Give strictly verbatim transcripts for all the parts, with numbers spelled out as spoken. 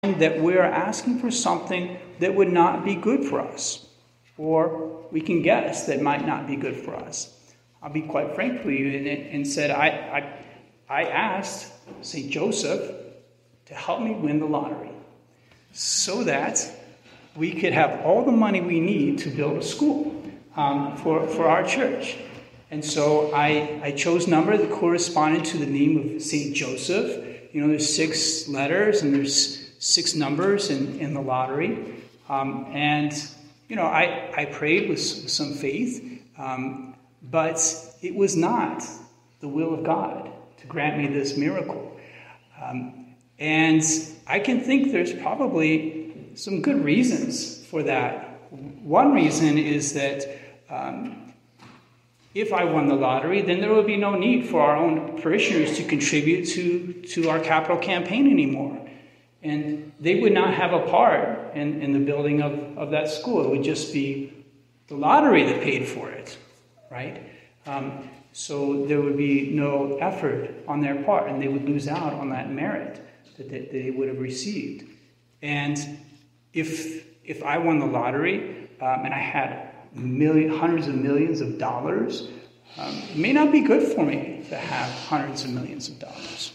that we're asking for something that would not be good for us, or we can guess that might not be good for us. I'll be quite frank with you and, and said, I, I, I asked Saint Joseph to help me win the lottery so that we could have all the money we need to build a school um, for, for our church. And so I, I chose a number that corresponded to the name of Saint Joseph. You know, there's six letters and there's six numbers in, in the lottery. Um, and, you know, I, I prayed with, with some faith, um, but it was not the will of God to grant me this miracle. Um, and I can think there's probably some good reasons for that. One reason is that um, if I won the lottery, then there would be no need for our own parishioners to contribute to, to our capital campaign anymore. And they would not have a part in, in the building of, of that school. It would just be the lottery that paid for it, right? Um, so there would be no effort on their part, and they would lose out on that merit that they, they would have received. And if if I won the lottery um, and I had million, hundreds of millions of dollars, um, it may not be good for me to have hundreds of millions of dollars.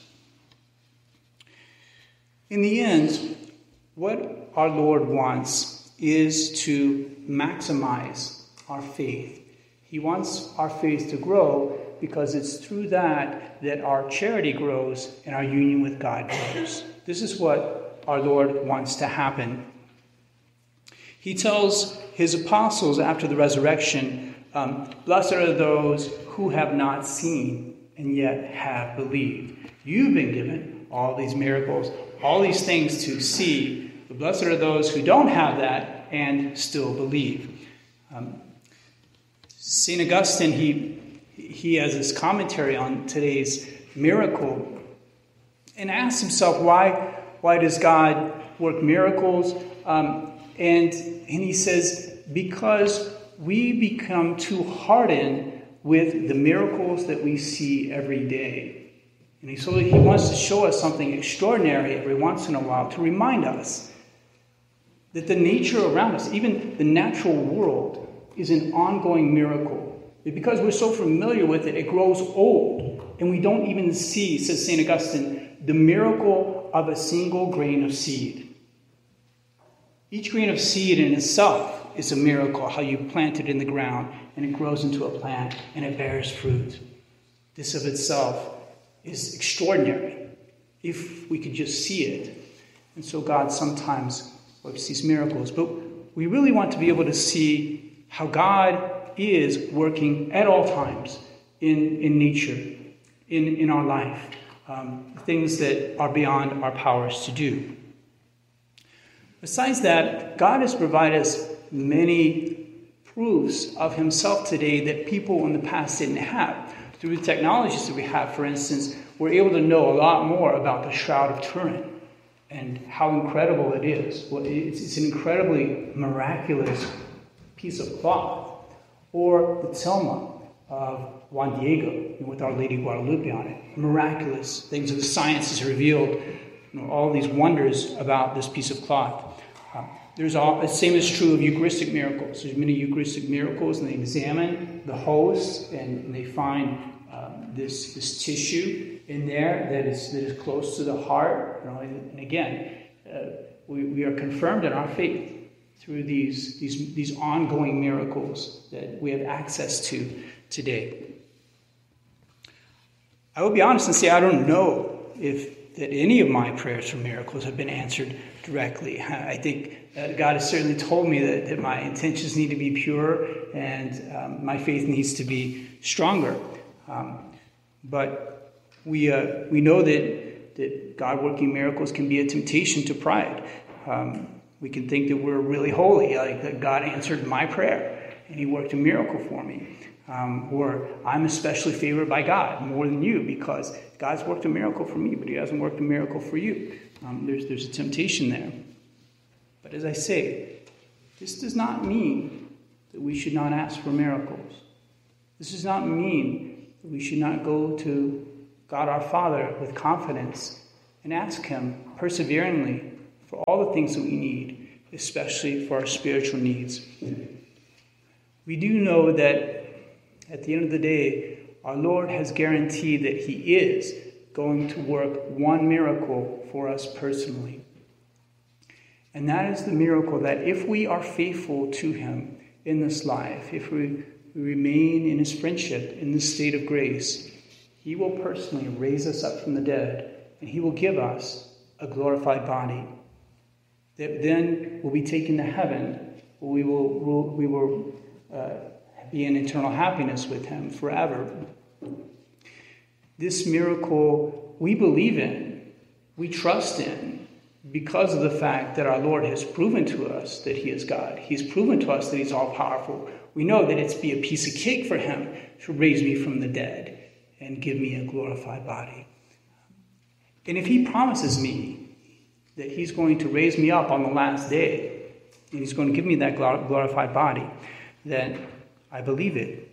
In the end, what our Lord wants is to maximize our faith. He wants our faith to grow because it's through that that our charity grows and our union with God grows. This is what our Lord wants to happen. He tells his apostles after the resurrection, um, blessed are those who have not seen and yet have believed. You've been given all these miracles, all these things to see, but blessed are those who don't have that and still believe. Um, Saint Augustine, he he has this commentary on today's miracle and asks himself, why why does God work miracles? Um, and and he says, because we become too hardened with the miracles that we see every day. And he, so he wants to show us something extraordinary every once in a while to remind us that the nature around us, even the natural world, is an ongoing miracle. But because we're so familiar with it, it grows old. And we don't even see, says Saint Augustine, the miracle of a single grain of seed. Each grain of seed in itself is a miracle, how you plant it in the ground and it grows into a plant and it bears fruit. This of itself is extraordinary if we could just see it. And so God sometimes works these miracles. But we really want to be able to see how God is working at all times in, in nature, in, in our life, um, things that are beyond our powers to do. Besides that, God has provided us many proofs of himself today that people in the past didn't have. Through the technologies that we have, for instance, we're able to know a lot more about the Shroud of Turin and how incredible it is. Well, it's, it's an incredibly miraculous piece of cloth. Or the tilma of Juan Diego with Our Lady Guadalupe on it. Miraculous things that the science has revealed, you know, all these wonders about this piece of cloth. Uh, there's all the same is true of Eucharistic miracles. There's many Eucharistic miracles, and they examine the host and, and they find um, this this tissue in there that is that is close to the heart. You know, and, and again, uh, we, we are confirmed in our faith through these these these ongoing miracles that we have access to today. I will be honest and say I don't know if that any of my prayers for miracles have been answered directly. I think uh, God has certainly told me that, that my intentions need to be pure and um, my faith needs to be stronger. Um, but we uh, we know that that God working miracles can be a temptation to pride. Um, we can think that we're really holy, like that God answered my prayer and he worked a miracle for me. Um, or I'm especially favored by God more than you because God's worked a miracle for me, but he hasn't worked a miracle for you. Um, there's, there's a temptation there. But as I say, this does not mean that we should not ask for miracles. This does not mean that we should not go to God our Father with confidence and ask him perseveringly for all the things that we need, especially for our spiritual needs. We do know that at the end of the day, our Lord has guaranteed that he is going to work one miracle for us personally. And that is the miracle that if we are faithful to him in this life, if we remain in his friendship, in this state of grace, he will personally raise us up from the dead, and he will give us a glorified body that then will be taken to heaven, where we will, we will uh, be in eternal happiness with him forever. This miracle we believe in, we trust in, because of the fact that our Lord has proven to us that he is God. He's proven to us that he's all-powerful. We know that it's be a piece of cake for him to raise me from the dead and give me a glorified body. And if he promises me that he's going to raise me up on the last day, and he's going to give me that glorified body, then I believe it.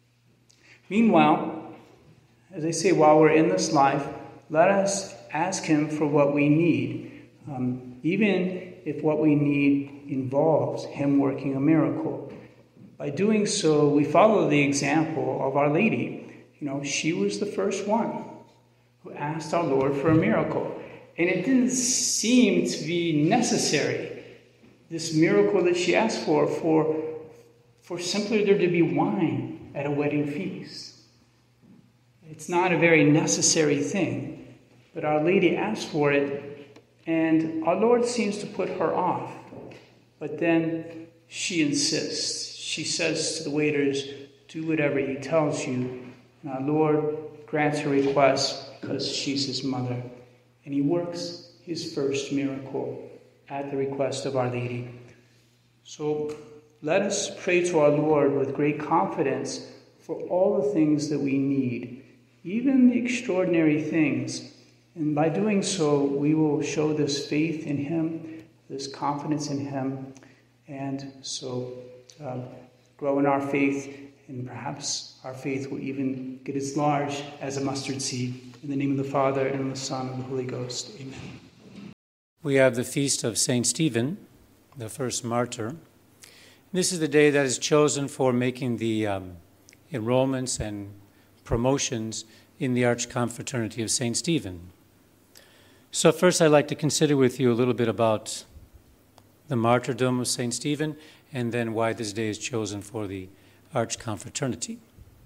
Meanwhile, as I say, while we're in this life, let us ask him for what we need, um, even if what we need involves him working a miracle. By doing so, we follow the example of Our Lady. You know, she was the first one who asked our Lord for a miracle. And it didn't seem to be necessary, this miracle that she asked for, for, for simply there to be wine at a wedding feast. It's not a very necessary thing, but Our Lady asked for it, and our Lord seems to put her off. But then she insists. She says to the waiters, do whatever he tells you. And our Lord grants her request because she's his mother. And he works his first miracle at the request of Our Lady. So let us pray to our Lord with great confidence for all the things that we need, even the extraordinary things. And by doing so, we will show this faith in him, this confidence in him, and so um, grow in our faith, and perhaps our faith will even get as large as a mustard seed. In the name of the Father, and of the Son, and of the Holy Ghost. Amen. We have the feast of Saint Stephen, the first martyr. This is the day that is chosen for making the um, enrollments and promotions in the Archconfraternity of Saint Stephen. So first I'd like to consider with you a little bit about the martyrdom of Saint Stephen, and then why this day is chosen for the Archconfraternity.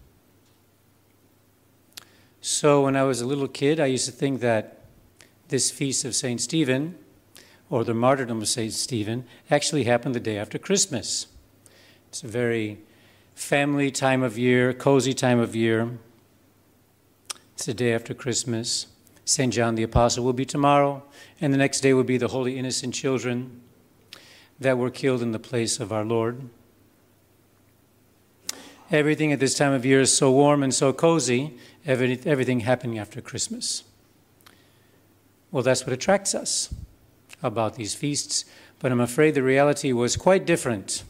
So when I was a little kid, I used to think that this feast of Saint Stephen, or the martyrdom of Saint Stephen, actually happened the day after Christmas. It's a very family time of year, cozy time of year. It's the day after Christmas. Saint John the Apostle will be tomorrow, and the next day will be the holy innocent children that were killed in the place of our Lord. Everything at this time of year is so warm and so cozy, everything happening after Christmas. Well, that's what attracts us about these feasts, but I'm afraid the reality was quite different.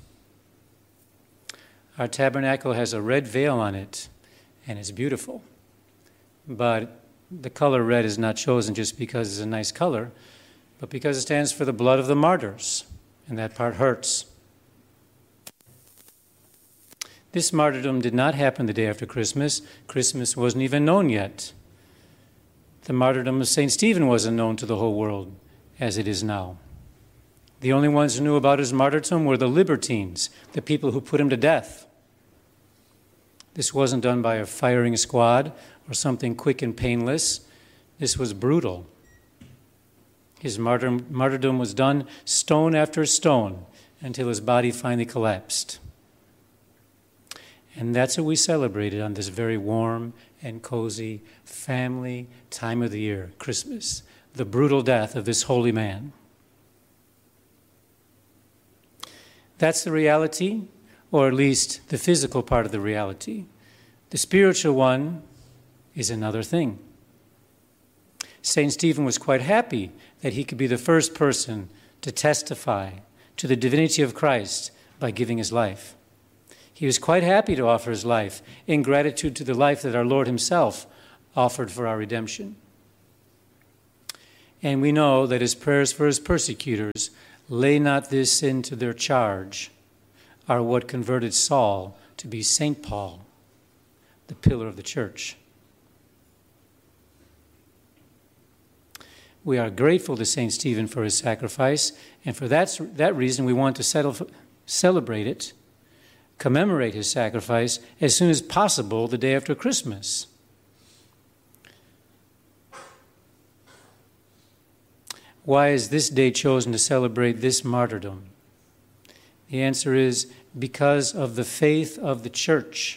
Our tabernacle has a red veil on it, and it's beautiful. But the color red is not chosen just because it's a nice color, but because it stands for the blood of the martyrs, and that part hurts. This martyrdom did not happen the day after Christmas. Christmas wasn't even known yet. The martyrdom of Saint Stephen wasn't known to the whole world as it is now. The only ones who knew about his martyrdom were the libertines, the people who put him to death. This wasn't done by a firing squad or something quick and painless. This was brutal. His martyr- martyrdom was done stone after stone until his body finally collapsed. And that's what we celebrated on this very warm and cozy family time of the year, Christmas, the brutal death of this holy man. That's the reality, or at least the physical part of the reality. The spiritual one is another thing. Saint Stephen was quite happy that he could be the first person to testify to the divinity of Christ by giving his life. He was quite happy to offer his life in gratitude to the life that our Lord himself offered for our redemption. And we know that his prayers for his persecutors, "Lay not this sin to their charge," are what converted Saul to be Saint Paul, the pillar of the church. We are grateful to Saint Stephen for his sacrifice, and for that, that reason we want to settle, celebrate it, commemorate his sacrifice as soon as possible the day after Christmas. Why is this day chosen to celebrate this martyrdom? The answer is because of the faith of the church.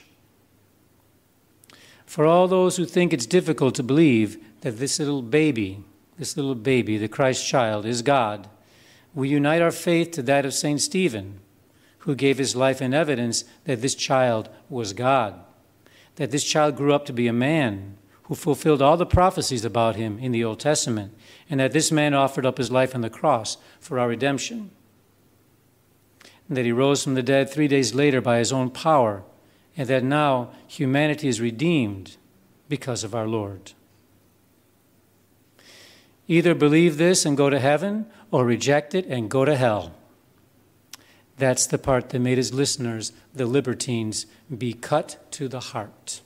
For all those who think it's difficult to believe that this little baby, this little baby, the Christ child, is God, we unite our faith to that of Saint Stephen, who gave his life in evidence that this child was God, that this child grew up to be a man who fulfilled all the prophecies about him in the Old Testament, and that this man offered up his life on the cross for our redemption, and that he rose from the dead three days later by his own power, and that now humanity is redeemed because of our Lord. Either believe this and go to heaven, or reject it and go to hell. That's the part that made his listeners, the libertines, be cut to the heart.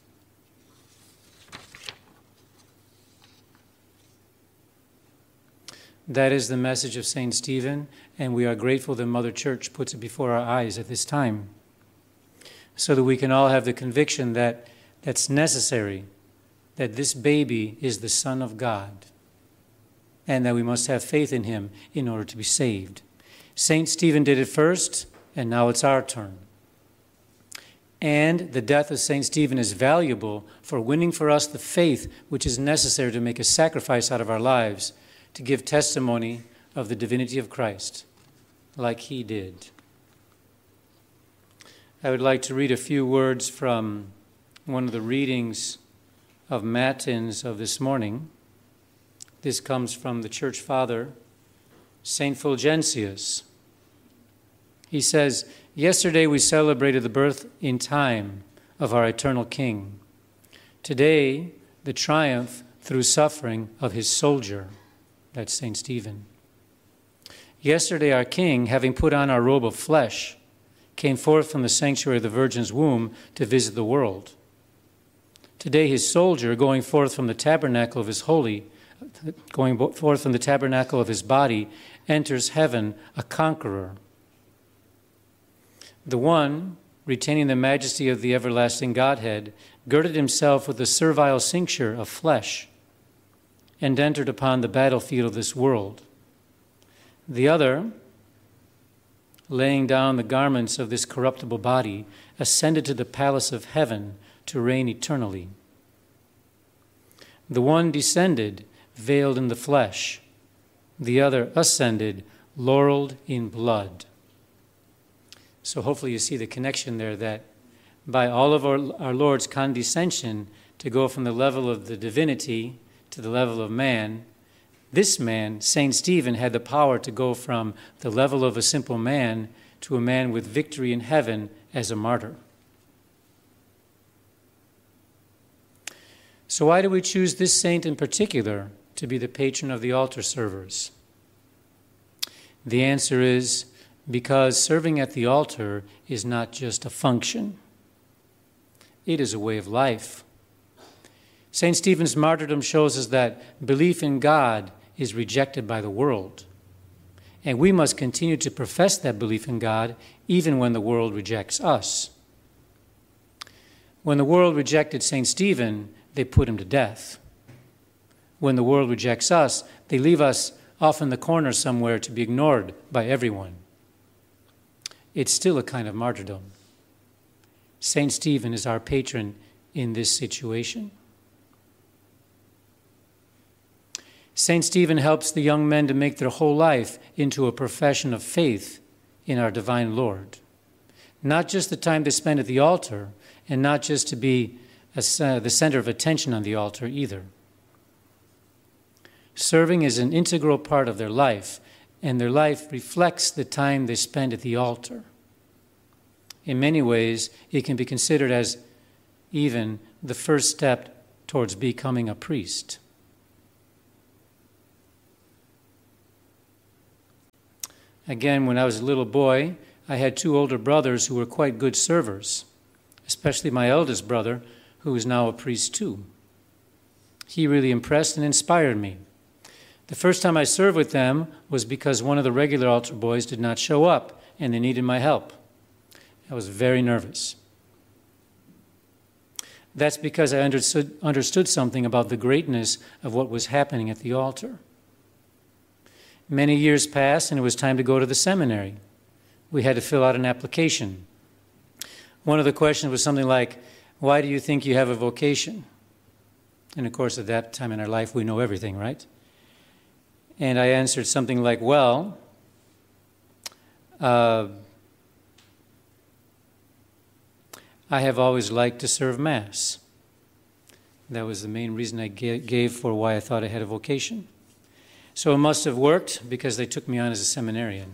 That is the message of Saint Stephen, and we are grateful that Mother Church puts it before our eyes at this time, so that we can all have the conviction that that's necessary, that this baby is the Son of God, and that we must have faith in him in order to be saved. Saint Stephen did it first, and now it's our turn. And the death of Saint Stephen is valuable for winning for us the faith which is necessary to make a sacrifice out of our lives, to give testimony of the divinity of Christ, like he did. I would like to read a few words from one of the readings of Matins of this morning. This comes from the Church Father, Saint Fulgentius. He says, "Yesterday we celebrated the birth in time of our eternal King. Today, the triumph through suffering of his soldier." That's Saint Stephen. "Yesterday our King, having put on our robe of flesh, came forth from the sanctuary of the Virgin's womb to visit the world. Today his soldier, going forth from the tabernacle of his holy, going forth from the tabernacle of his body, enters heaven a conqueror. The one, retaining the majesty of the everlasting Godhead, girded himself with the servile cincture of flesh and entered upon the battlefield of this world. The other, laying down the garments of this corruptible body, ascended to the palace of heaven to reign eternally. The one descended, veiled in the flesh. The other ascended, laureled in blood." So hopefully you see the connection there, that by all of our, our Lord's condescension to go from the level of the divinity to the level of man, this man, Saint Stephen, had the power to go from the level of a simple man to a man with victory in heaven as a martyr. So why do we choose this saint in particular to be the patron of the altar servers? The answer is because serving at the altar is not just a function. It is a way of life. Saint Stephen's martyrdom shows us that belief in God is rejected by the world, and we must continue to profess that belief in God even when the world rejects us. When the world rejected Saint Stephen, they put him to death. When the world rejects us, they leave us off in the corner somewhere to be ignored by everyone. It's still a kind of martyrdom. Saint Stephen is our patron in this situation. Saint Stephen helps the young men to make their whole life into a profession of faith in our divine Lord. Not just the time they spend at the altar, and not just to be a, uh, the center of attention on the altar either. Serving is an integral part of their life, and their life reflects the time they spend at the altar. In many ways, it can be considered as even the first step towards becoming a priest. Again, when I was a little boy, I had two older brothers who were quite good servers, especially my eldest brother, who is now a priest too. He really impressed and inspired me. The first time I served with them was because one of the regular altar boys did not show up and they needed my help. I was very nervous. That's because I understood, understood something about the greatness of what was happening at the altar. Many years passed and it was time to go to the seminary. We had to fill out an application. One of the questions was something like, why do you think you have a vocation? And of course, at that time in our life, we know everything, right? And I answered something like, well, uh, I have always liked to serve Mass. That was the main reason I gave for why I thought I had a vocation. So it must have worked because they took me on as a seminarian.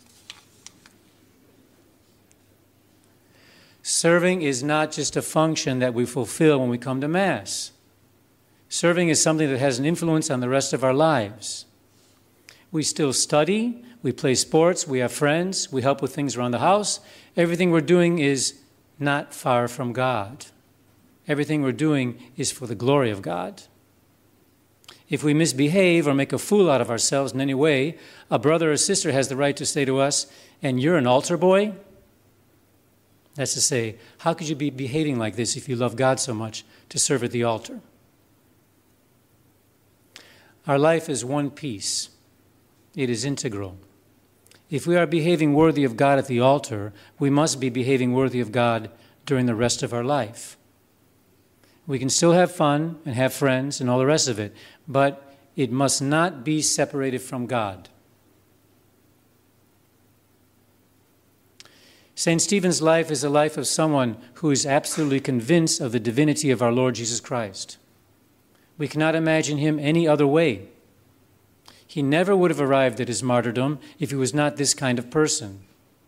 Serving is not just a function that we fulfill when we come to Mass. Serving is something that has an influence on the rest of our lives. We still study, we play sports, we have friends, we help with things around the house. Everything we're doing is not far from God. Everything we're doing is for the glory of God. If we misbehave or make a fool out of ourselves in any way, a brother or sister has the right to say to us, and you're an altar boy? That's to say, how could you be behaving like this if you love God so much to serve at the altar? Our life is one piece. It is integral. If we are behaving worthy of God at the altar, we must be behaving worthy of God during the rest of our life. We can still have fun and have friends and all the rest of it, but it must not be separated from God. Saint Stephen's life is a life of someone who is absolutely convinced of the divinity of our Lord Jesus Christ. We cannot imagine him any other way. He never would have arrived at his martyrdom if he was not this kind of person.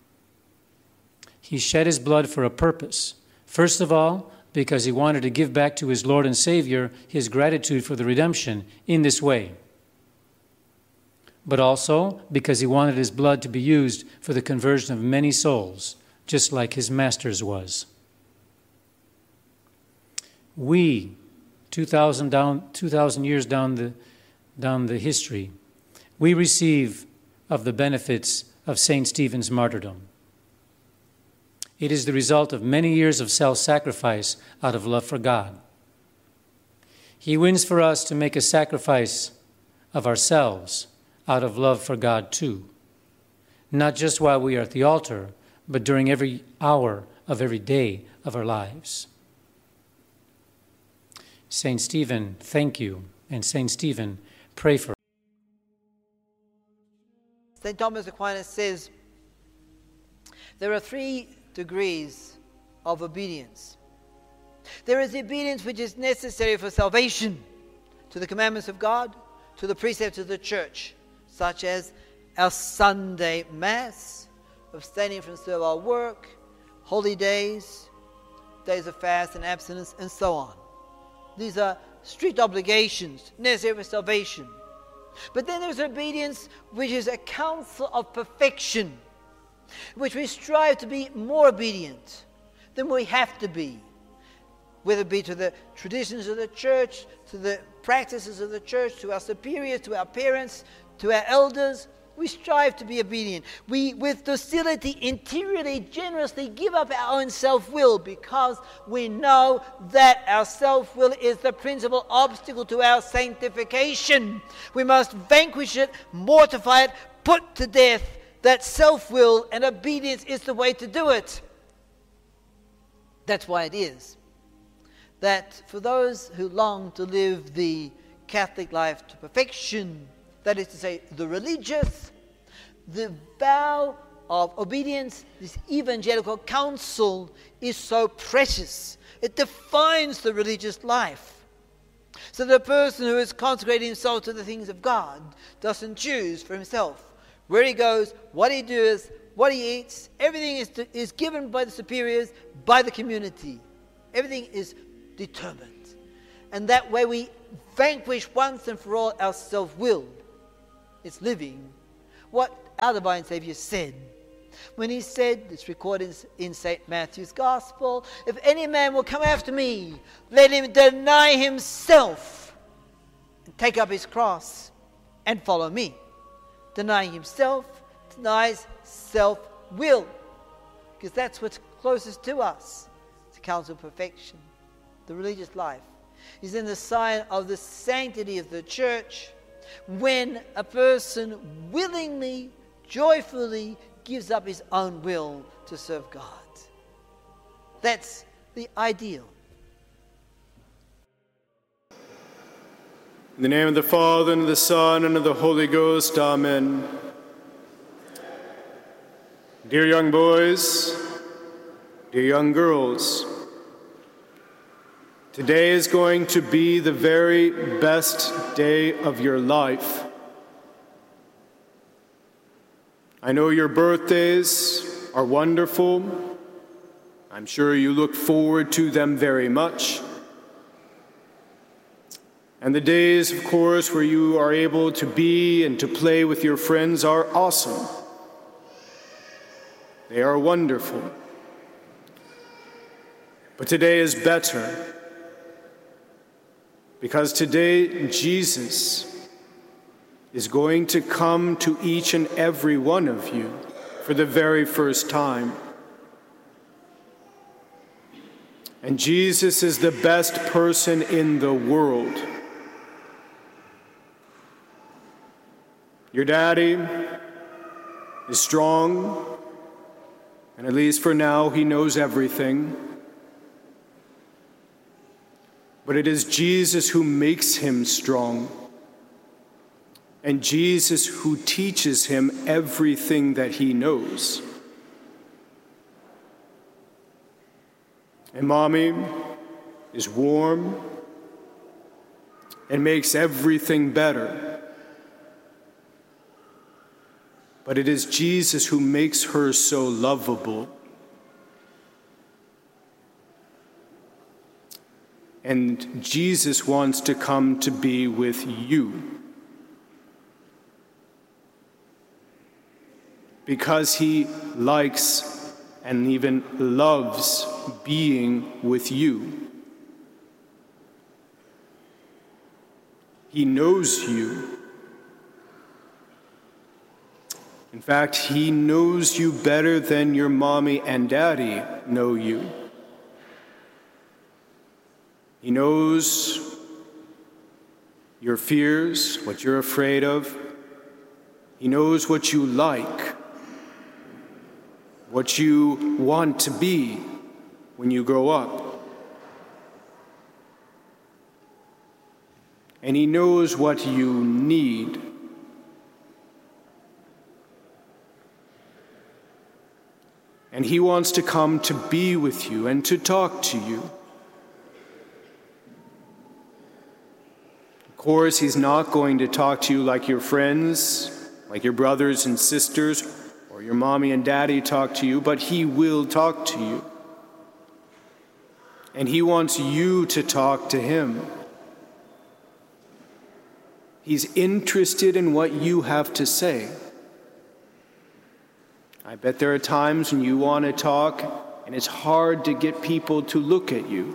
He shed his blood for a purpose. First of all, because he wanted to give back to his Lord and Savior his gratitude for the redemption in this way. But also because he wanted his blood to be used for the conversion of many souls, just like his master's was. We, two thousand, down, two thousand years down the, down the history, we receive of the benefits of Saint Stephen's martyrdom. It is the result of many years of self-sacrifice out of love for God. He wins for us to make a sacrifice of ourselves out of love for God too, not just while we are at the altar, but during every hour of every day of our lives. Saint Stephen, thank you, and Saint Stephen, pray for us. Saint Thomas Aquinas says there are three degrees of obedience. There is the obedience which is necessary for salvation, to the commandments of God, to the precepts of the church, such as our Sunday Mass, abstaining from servile work, holy days, days of fast and abstinence, and so on. These are strict obligations necessary for salvation. But then there's obedience which is a counsel of perfection, which we strive to be more obedient than we have to be, whether it be to the traditions of the church, to the practices of the church, to our superiors, to our parents, to our elders. We strive to be obedient. We, with docility, interiorly, generously give up our own self-will, because we know that our self-will is the principal obstacle to our sanctification. We must vanquish it, mortify it, put to death that self-will, and obedience is the way to do it. That's why it is that for those who long to live the Catholic life to perfection, that is to say, the religious, the vow of obedience, this evangelical counsel, is so precious. It defines the religious life. So the person who is consecrating himself to the things of God doesn't choose for himself where he goes, what he does, what he eats. Everything is, to, is given by the superiors, by the community. Everything is determined. And that way we vanquish once and for all our self-will. It's living what our divine Savior said. When he said, it's recorded in Saint Matthew's Gospel, if any man will come after me, let him deny himself and take up his cross and follow me. Denying himself denies self-will, because that's what's closest to us. It's the counsel of perfection. The religious life is in the sign of the sanctity of the church when a person willingly, joyfully gives up his own will to serve God. That's the ideal. In the name of the Father, and of the Son, and of the Holy Ghost, Amen. Dear young boys, dear young girls, today is going to be the very best day of your life. I know your birthdays are wonderful. I'm sure you look forward to them very much. And the days, of course, where you are able to be and to play with your friends are awesome. They are wonderful. But today is better, because today Jesus is going to come to each and every one of you for the very first time. And Jesus is the best person in the world. Your daddy is strong, and at least for now, he knows everything. But it is Jesus who makes him strong, and Jesus who teaches him everything that he knows. And Mommy is warm and makes everything better. But it is Jesus who makes her so lovable. And Jesus wants to come to be with you, because he likes and even loves being with you. He knows you. In fact, he knows you better than your mommy and daddy know you. He knows your fears, what you're afraid of. He knows what you like, what you want to be when you grow up. And he knows what you need. And he wants to come to be with you and to talk to you. Of course, he's not going to talk to you like your friends, like your brothers and sisters, or your mommy and daddy talk to you, but he will talk to you. And he wants you to talk to him. He's interested in what you have to say. I bet there are times when you want to talk, and it's hard to get people to look at you.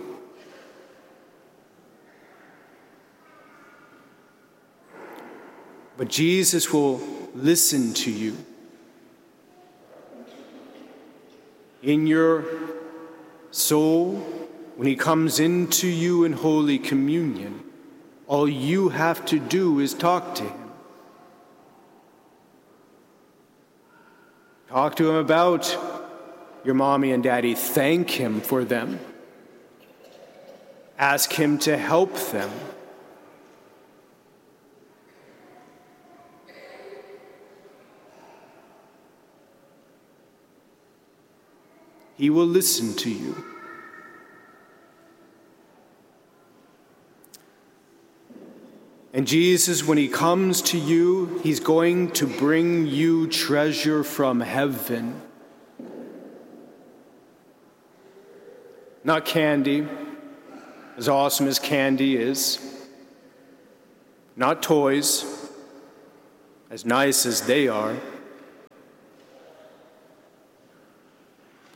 But Jesus will listen to you. In your soul, when he comes into you in Holy Communion, all you have to do is talk to him. Talk to him about your mommy and daddy. Thank him for them. Ask him to help them. He will listen to you. And Jesus, when he comes to you, he's going to bring you treasure from heaven. Not candy, as awesome as candy is. Not toys, as nice as they are.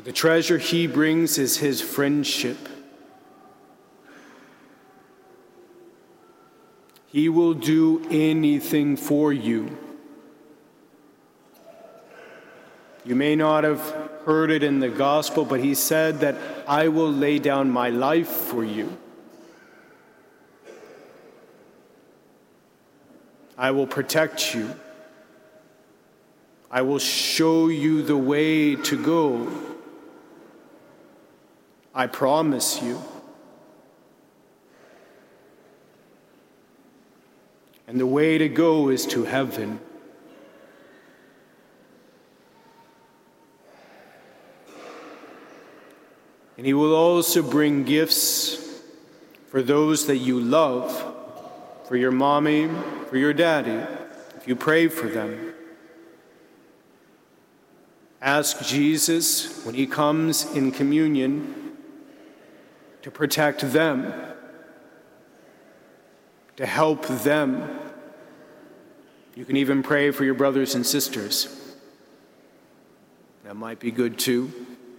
But the treasure he brings is his friendship. He will do anything for you. You may not have heard it in the gospel, but he said that I will lay down my life for you. I will protect you. I will show you the way to go. I promise you. And the way to go is to heaven. And he will also bring gifts for those that you love, for your mommy, for your daddy, if you pray for them. Ask Jesus, when he comes in communion, to protect them, to help them. You can even pray for your brothers and sisters. That might be good too.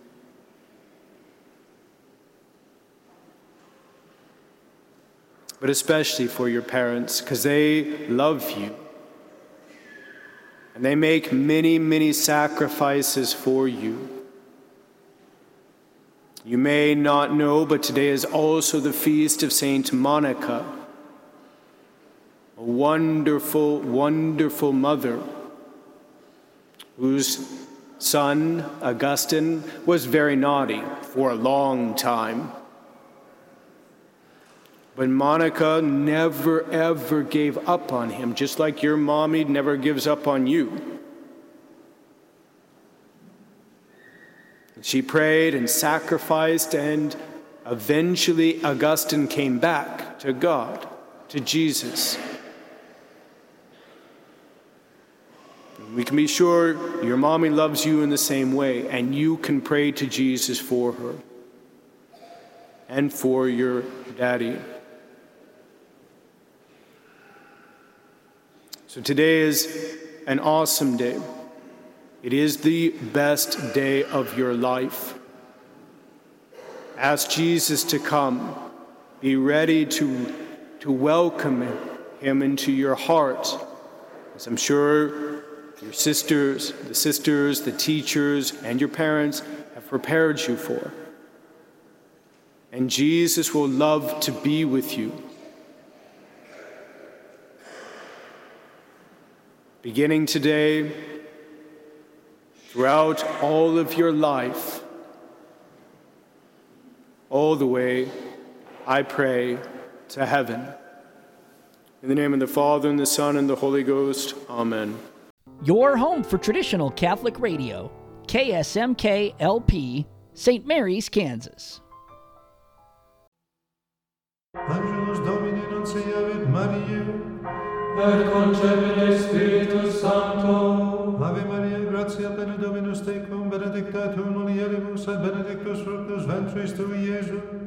But especially for your parents, because they love you. And they make many, many sacrifices for you. You may not know, but today is also the feast of Saint Monica, a wonderful, wonderful mother whose son, Augustine, was very naughty for a long time. But Monica never, ever gave up on him, just like your mommy never gives up on you. She prayed and sacrificed, and eventually Augustine came back to God, to Jesus. We can be sure your mommy loves you in the same way, and you can pray to Jesus for her and for your daddy. So today is an awesome day. It is the best day of your life. Ask Jesus to come. Be ready to, to welcome him into your heart. As I'm sure your sisters, the sisters, the teachers, and your parents have prepared you for. And Jesus will love to be with you. Beginning today, throughout all of your life, all the way, I pray, to heaven. In the name of the Father, and the Son, and the Holy Ghost. Amen. Your home for traditional Catholic radio, K S M K L P, Saint Mary's, Kansas. Angelus Domini nunciavit Mariae, et concepit Spiritus Sancto. Ave Maria, gratia plena Dominus tecum, benedicta tu mulieribus, et benedictus fructus ventris tui, Iesus.